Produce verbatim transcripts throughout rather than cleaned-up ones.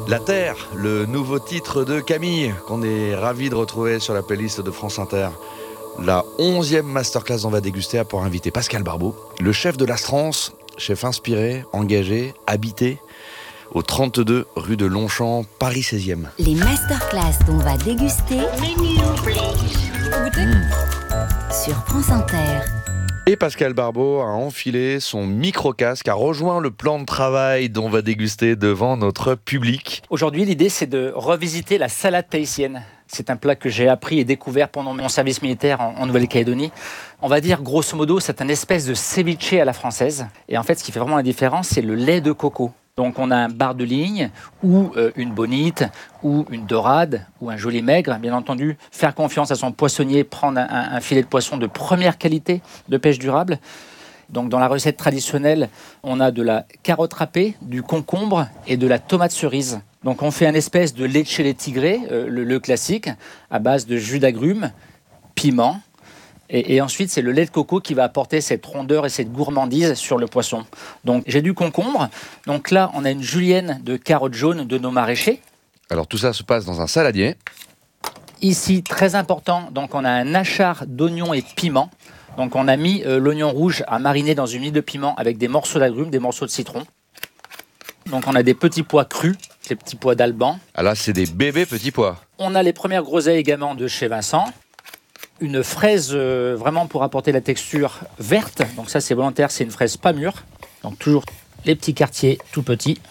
La Terre, le nouveau titre de Camille, qu'on est ravi de retrouver sur la playlist de France Inter. La onzième masterclass dont on va déguster a pour inviter Pascal Barbeau, le chef de l'Astrance, chef inspiré, engagé, habité, au trente-deux rue de Longchamp, Paris seizième. Les masterclass dont on va déguster mmh. sur France Inter. Et Pascal Barbeau a enfilé son micro-casque, a rejoint le plan de travail dont on va déguster devant notre public. Aujourd'hui, l'idée, c'est de revisiter la salade tahitienne. C'est un plat que j'ai appris et découvert pendant mon service militaire en, en Nouvelle-Calédonie. On va dire, grosso modo, c'est une espèce de ceviche à la française. Et en fait, ce qui fait vraiment la différence, c'est le lait de coco. Donc on a un bar de ligne, ou euh, une bonite, ou une dorade, ou un joli maigre. Bien entendu, faire confiance à son poissonnier, prendre un, un, un filet de poisson de première qualité, de pêche durable. Donc dans la recette traditionnelle, on a de la carotte râpée, du concombre et de la tomate cerise. Donc on fait un espèce de leche tigré, euh, le, le classique, à base de jus d'agrumes, piment. Et, et ensuite, c'est le lait de coco qui va apporter cette rondeur et cette gourmandise sur le poisson. Donc, j'ai du concombre. Donc là, on a une julienne de carottes jaunes de nos maraîchers. Alors, tout ça se passe dans un saladier. Ici, très important, donc on a un achar d'oignons et piments. Donc, on a mis euh, l'oignon rouge à mariner dans une huile de piment avec des morceaux d'agrumes, des morceaux de citron. Donc, on a des petits pois crus, des petits pois d'Alban. Ah là, c'est des bébés petits pois. On a les premières groseilles également de chez Vincent. Une fraise euh, vraiment pour apporter la texture verte. Donc ça, c'est volontaire, c'est une fraise pas mûre. Donc toujours les petits quartiers tout petits.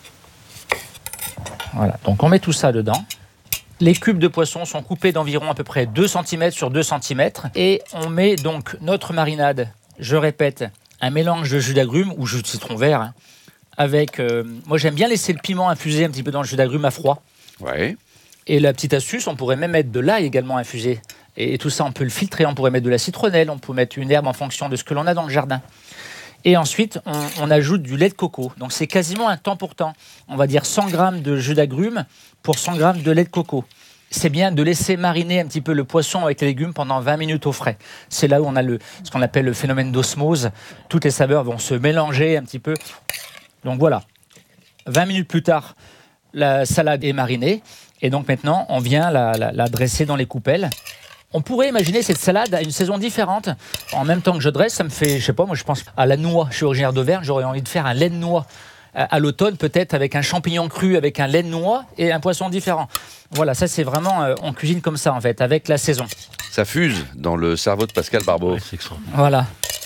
Voilà, donc on met tout ça dedans. Les cubes de poisson sont coupés d'environ à peu près deux centimètres sur deux centimètres. Et on met donc notre marinade, je répète, un mélange de jus d'agrumes ou jus de citron vert. Hein, avec, euh, moi, j'aime bien laisser le piment infuser un petit peu dans le jus d'agrumes à froid. Ouais. Et la petite astuce, on pourrait même mettre de l'ail également infusé. Et tout ça, on peut le filtrer, on pourrait mettre de la citronnelle, on peut mettre une herbe en fonction de ce que l'on a dans le jardin. Et ensuite, on, on ajoute du lait de coco. Donc c'est quasiment un temps pour temps. On va dire cent grammes de jus d'agrumes pour cent grammes de lait de coco. C'est bien de laisser mariner un petit peu le poisson avec les légumes pendant vingt minutes au frais. C'est là où on a le, ce qu'on appelle le phénomène d'osmose. Toutes les saveurs vont se mélanger un petit peu. Donc voilà, vingt minutes plus tard, la salade est marinée. Et donc maintenant, on vient la, la, la dresser dans les coupelles. On pourrait imaginer cette salade à une saison différente. En même temps que je dresse, ça me fait, je sais pas, moi je pense à la noix. Je suis originaire d'Auvergne, j'aurais envie de faire un lait de noix à, à l'automne, peut-être avec un champignon cru, avec un lait de noix et un poisson différent. Voilà, ça c'est vraiment, euh, on cuisine comme ça en fait, avec la saison. Ça fuse dans le cerveau de Pascal Barbeau. Ouais, c'est extraordinaire. Voilà.